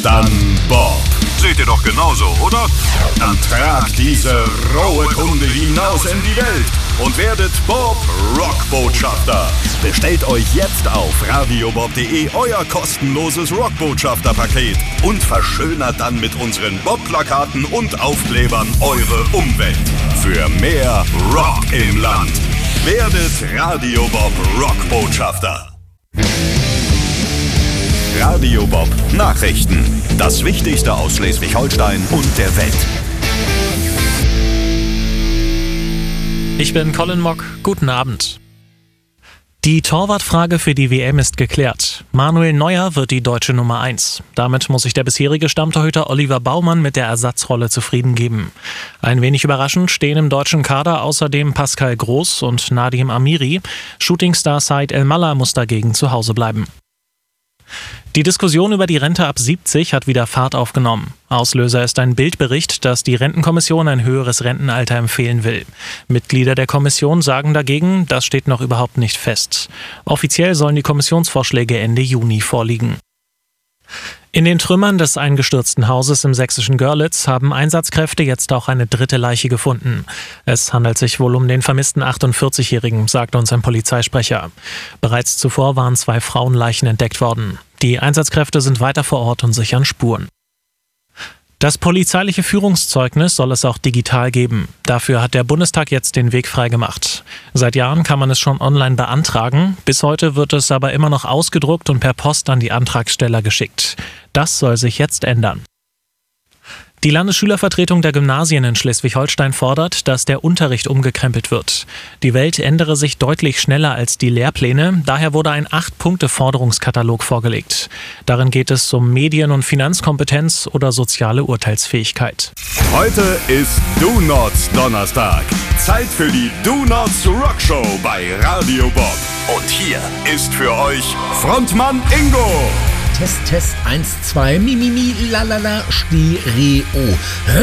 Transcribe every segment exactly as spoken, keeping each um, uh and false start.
Dann Bob. Seht ihr doch genauso, oder? Dann tragt diese rohe Kunde hinaus in die Welt und werdet Bob Rockbotschafter. Bestellt euch jetzt auf radiobob punkt de euer kostenloses Rockbotschafter-Paket und verschönert dann mit unseren Bob-Plakaten und Aufklebern eure Umwelt. Für mehr Rock im Land. Werdet Radio Bob Rockbotschafter. Radio Bob Nachrichten. Das Wichtigste aus Schleswig-Holstein und der Welt. Ich bin Colin Mock. Guten Abend. Die Torwartfrage für die W M ist geklärt. Manuel Neuer wird die deutsche Nummer eins. Damit muss sich der bisherige Stammtorhüter Oliver Baumann mit der Ersatzrolle zufrieden geben. Ein wenig überraschend stehen im deutschen Kader außerdem Pascal Groß und Nadim Amiri. Shootingstar Said El-Mallah muss dagegen zu Hause bleiben. Die Diskussion über die Rente ab siebzig hat wieder Fahrt aufgenommen. Auslöser ist ein Bildbericht, dass die Rentenkommission ein höheres Rentenalter empfehlen will. Mitglieder der Kommission sagen dagegen, das steht noch überhaupt nicht fest. Offiziell sollen die Kommissionsvorschläge Ende Juni vorliegen. In den Trümmern des eingestürzten Hauses im sächsischen Görlitz haben Einsatzkräfte jetzt auch eine dritte Leiche gefunden. Es handelt sich wohl um den vermissten achtundvierzigjährigen, sagt uns ein Polizeisprecher. Bereits zuvor waren zwei Frauenleichen entdeckt worden. Die Einsatzkräfte sind weiter vor Ort und sichern Spuren. Das polizeiliche Führungszeugnis soll es auch digital geben. Dafür hat der Bundestag jetzt den Weg freigemacht. Seit Jahren kann man es schon online beantragen. Bis heute wird es aber immer noch ausgedruckt und per Post an die Antragsteller geschickt. Das soll sich jetzt ändern. Die Landesschülervertretung der Gymnasien in Schleswig-Holstein fordert, dass der Unterricht umgekrempelt wird. Die Welt ändere sich deutlich schneller als die Lehrpläne. Daher wurde ein acht-Punkte-Forderungskatalog vorgelegt. Darin geht es um Medien- und Finanzkompetenz oder soziale Urteilsfähigkeit. Heute ist Do Nots Donnerstag. Zeit für die Do Nots Rockshow bei Radio Bob. Und hier ist für euch Frontmann Ingo. Test, Test, eins, zwei, mi, mi, mi, la, la, la, Stereo.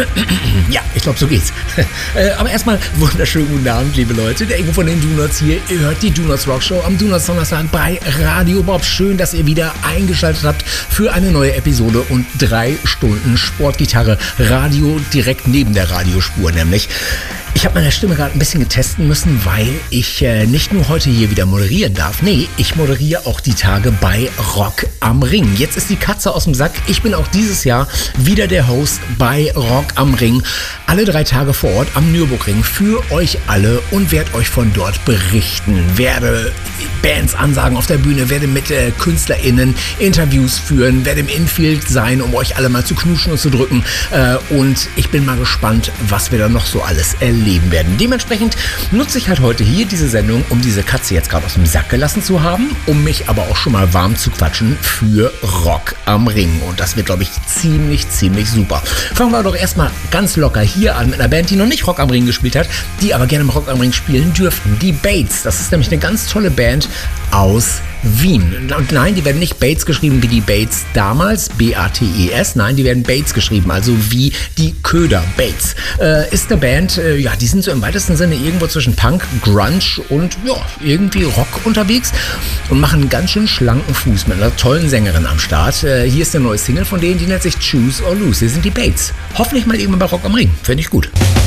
Ja, ich glaube, so geht's. Aber erstmal wunderschönen guten Abend, liebe Leute. Der Ingo von den Do-Nots hier. Ihr hört die Do-Nots Rockshow am Do-Nots Donnerstag bei Radio Bob. Schön, dass ihr wieder eingeschaltet habt für eine neue Episode und drei Stunden Sportgitarre. Radio direkt neben der Radiospur nämlich. Ich habe meine Stimme gerade ein bisschen getesten müssen, weil ich äh, nicht nur heute hier wieder moderieren darf. Nee, ich moderiere auch die Tage bei Rock am Ring. Jetzt ist die Katze aus dem Sack. Ich bin auch dieses Jahr wieder der Host bei Rock am Ring. Alle drei Tage vor Ort am Nürburgring für euch alle und werde euch von dort berichten. Werde Bands ansagen auf der Bühne, werde mit äh, KünstlerInnen Interviews führen, werde im Infield sein, um euch alle mal zu knutschen und zu drücken. Äh, und ich bin mal gespannt, was wir da noch so alles erleben. leben werden. Dementsprechend nutze ich halt heute hier diese Sendung, um diese Katze jetzt gerade aus dem Sack gelassen zu haben, um mich aber auch schon mal warm zu quatschen für Rock am Ring. Und das wird, glaube ich, ziemlich, ziemlich super. Fangen wir doch erstmal ganz locker hier an mit einer Band, die noch nicht Rock am Ring gespielt hat, die aber gerne mal Rock am Ring spielen dürften. Die Bates. Das ist nämlich eine ganz tolle Band aus Wien. Und nein, die werden nicht Bates geschrieben wie die Bates damals, B A T E S. Nein, die werden Bates geschrieben, also wie die Köder Bates. Äh, ist eine Band, äh, ja, die sind so im weitesten Sinne irgendwo zwischen Punk, Grunge und ja, irgendwie Rock unterwegs und machen einen ganz schön schlanken Fuß mit einer tollen Sängerin am Start. Äh, hier ist eine neue Single von denen, die nennt sich Choose or Lose. Hier sind die Bates. Hoffentlich mal irgendwann bei Rock am Ring. Finde ich gut.